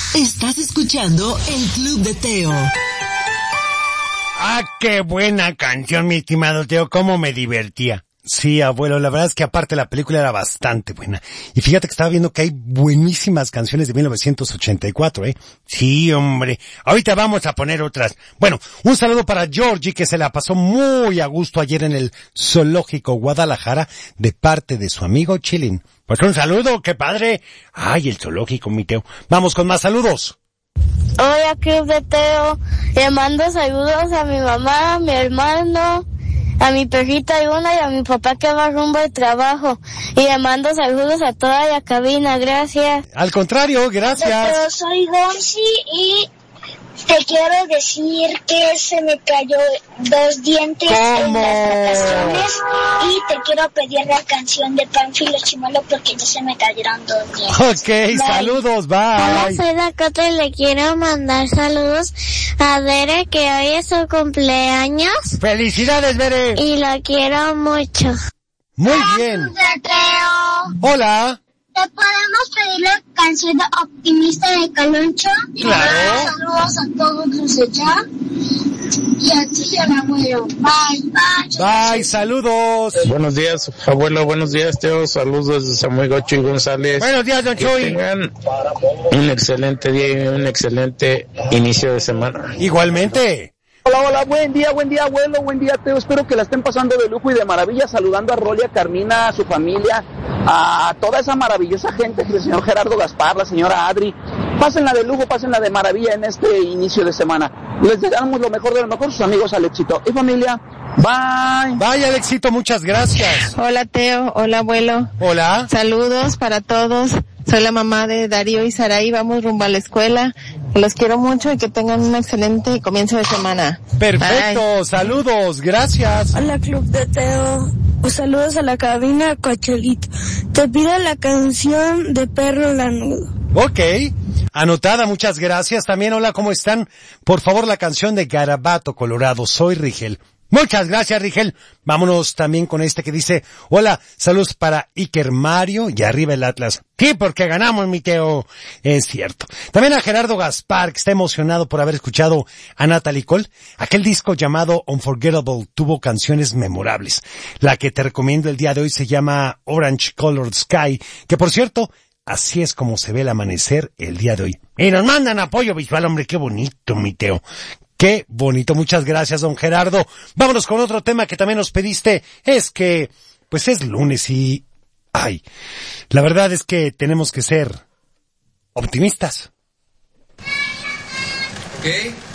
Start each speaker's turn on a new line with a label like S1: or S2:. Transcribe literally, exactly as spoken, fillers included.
S1: Estás escuchando el Club de Teo.
S2: Ah, qué buena canción, mi estimado Teo, cómo me divertía. Sí, abuelo, la verdad es que aparte la película era bastante buena. Y fíjate que estaba viendo que hay buenísimas canciones de mil novecientos ochenta y cuatro, ¿eh? Sí, hombre. Ahorita vamos a poner otras. Bueno, un saludo para Georgie, que se la pasó muy a gusto ayer en el Zoológico Guadalajara, de parte de su amigo Chilin. Pues un saludo, qué padre. Ay, el zoológico, mi Teo. Vamos con más saludos.
S3: Hola, Club de Teo. Le mando saludos a mi mamá, a mi hermano, a mi perrita Luna y a mi papá que va rumbo al trabajo. Y le mando saludos a toda la cabina, gracias.
S2: Al contrario, gracias.
S4: Yo soy Gonzi y te quiero decir que se me cayó dos dientes
S2: ¿Cómo?
S4: en las vacaciones y te quiero pedir la canción de Pánfilo Chimuelo porque ya se me cayeron dos dientes.
S2: Ok,
S4: Bye.
S2: Saludos, bye.
S3: Hola, soy Dakota y le quiero mandar saludos a Bere, que hoy es su cumpleaños.
S2: Felicidades, Bere.
S3: Y la quiero mucho.
S2: Muy bien. Hola.
S4: ¿Te podemos pedir la canción de Optimista de Caloncho?
S2: Claro.
S4: Saludos a todos los allá. Y a ti, al abuelo. Bye, bye.
S2: Bye, saludos.
S5: Buenos días, abuelo, buenos días, Teo. Saludos desde Samuel Gocho y González.
S2: Buenos días, don
S5: Que
S2: Chuy.
S5: tengan un excelente día y un excelente inicio de semana.
S2: Igualmente.
S6: Hola, hola, buen día, buen día, abuelo, buen día, Teo. Espero que la estén pasando de lujo y de maravilla, saludando a Rolly, a Carmina, a su familia, a toda esa maravillosa gente, el señor Gerardo Gaspar, la señora Adri. Pásenla de lujo, pásenla de maravilla en este inicio de semana. Les deseamos lo mejor de lo mejor, sus amigos Alexito y familia. Bye.
S2: Bye, Alexito, muchas gracias.
S7: Hola, Teo. Hola, abuelo.
S2: Hola.
S7: Saludos para todos. Soy la mamá de Darío y Saraí. Vamos rumbo a la escuela. Los quiero mucho y que tengan un excelente comienzo de semana.
S2: Perfecto.
S7: Bye.
S2: Saludos. Gracias.
S3: Hola, Club de Teo. Saludos a la cabina, Cochelito. Te pido la canción de Perro Lanudo.
S2: Ok. Anotada, muchas gracias. También, hola, ¿cómo están? Por favor, la canción de Garabato Colorado. Soy Rigel. Muchas gracias, Rigel. Vámonos también con este que dice, hola, saludos para Iker Mario y arriba el Atlas. Sí, porque ganamos, mi Teo. Es cierto. También a Gerardo Gaspar, que está emocionado por haber escuchado a Natalie Cole. Aquel disco llamado Unforgettable tuvo canciones memorables. La que te recomiendo el día de hoy se llama Orange Colored Sky, que por cierto, así es como se ve el amanecer el día de hoy. Y nos mandan apoyo visual, hombre, qué bonito, mi Teo. Qué bonito, muchas gracias, don Gerardo. Vámonos con otro tema que también nos pediste. Es que, pues es lunes y, ay, la verdad es que tenemos que ser optimistas.
S8: ¿Qué?